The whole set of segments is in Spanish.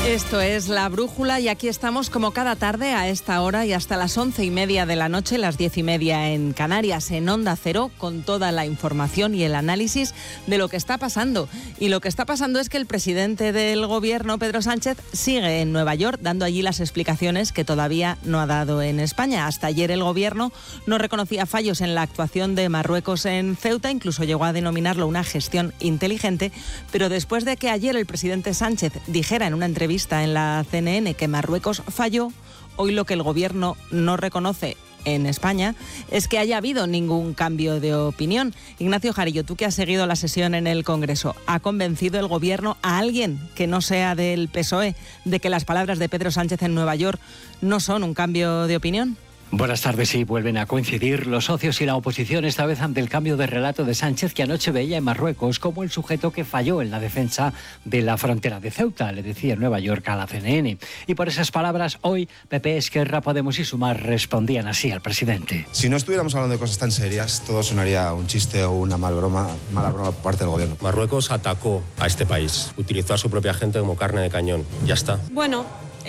Esto es La Brújula y aquí estamos como cada tarde a esta hora y hasta las 11:30 de la noche, las 10:30 en Canarias, en Onda Cero, con toda la información y el análisis de lo que está pasando. Y lo que está pasando es que el presidente del gobierno, Pedro Sánchez, sigue en Nueva York dando allí las explicaciones que todavía no ha dado en España. Hasta ayer el gobierno no reconocía fallos en la actuación de Marruecos en Ceuta, incluso llegó a denominarlo una gestión inteligente, pero después de que ayer el presidente Sánchez dijera en una entrevista en la CNN que Marruecos falló, hoy lo que el gobierno no reconoce en España es que haya habido ningún cambio de opinión. Ignacio Jarillo, tú que has seguido la sesión en el Congreso, ¿ha convencido el gobierno a alguien que no sea del PSOE de que las palabras de Pedro Sánchez en Nueva York no son un cambio de opinión? Buenas tardes. Sí, vuelven a coincidir los socios y la oposición, esta vez ante el cambio de relato de Sánchez, que anoche veía en Marruecos como el sujeto que falló en la defensa de la frontera de Ceuta, le decía en Nueva York a la CNN. Y por esas palabras, hoy PP, Esquerra, Podemos y Sumar respondían así al presidente. Si no estuviéramos hablando de cosas tan serias, todo sonaría un chiste o una mala broma por parte del gobierno. Marruecos atacó a este país, utilizó a su propia gente como carne de cañón. Ya está. Bueno,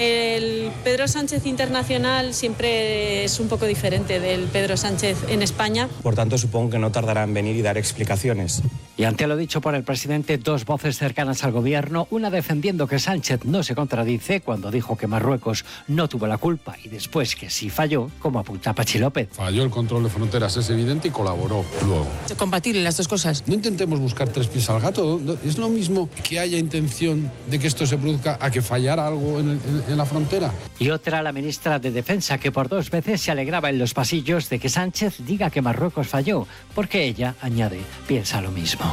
el Pedro Sánchez internacional siempre es un poco diferente del Pedro Sánchez en España. Por tanto, supongo que no tardará en venir y dar explicaciones. Y ante lo dicho por el presidente, dos voces cercanas al gobierno, una defendiendo que Sánchez no se contradice cuando dijo que Marruecos no tuvo la culpa y después que sí falló, como apunta Pachi López. Falló el control de fronteras, es evidente, y colaboró luego. ¿Es compatible las dos cosas? No intentemos buscar tres pies al gato. Es lo mismo que haya intención de que esto se produzca a que fallara algo en la frontera. Y otra, la ministra de Defensa, que por dos veces se alegraba en los pasillos de que Sánchez diga que Marruecos falló, porque ella, añade, piensa lo mismo.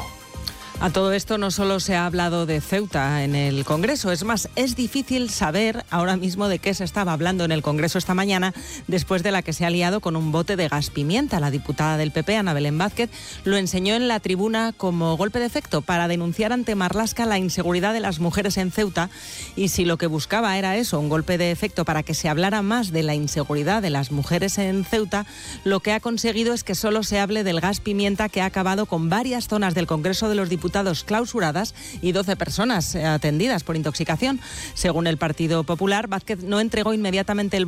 A todo esto no solo se ha hablado de Ceuta en el Congreso, es más, es difícil saber ahora mismo de qué se estaba hablando en el Congreso esta mañana después de la que se ha liado con un bote de gas pimienta. La diputada del PP, Ana Belén Vázquez, lo enseñó en la tribuna como golpe de efecto para denunciar ante Marlaska la inseguridad de las mujeres en Ceuta, y si lo que buscaba era eso, un golpe de efecto para que se hablara más de la inseguridad de las mujeres en Ceuta, lo que ha conseguido es que solo se hable del gas pimienta, que ha acabado con varias zonas del Congreso de los Diputados clausuradas y 12 personas atendidas por intoxicación. Según el Partido Popular, Vázquez no entregó inmediatamente el